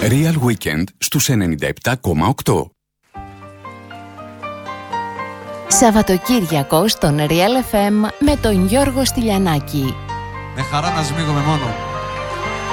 Real Weekend στους 97,8. Σαββατοκύριακο στον Real FM με τον Γιώργο Στυλιανάκη. Με χαρά να σμίγομαι μόνο.